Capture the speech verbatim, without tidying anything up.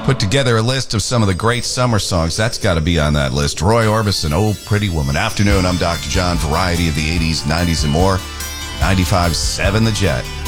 put together a list of some of the great summer songs. That's got to be on that list. Roy Orbison, Oh Pretty Woman. Afternoon, I'm Doctor John. Variety of the eighties, nineties, and more. ninety-five point seven The Jet.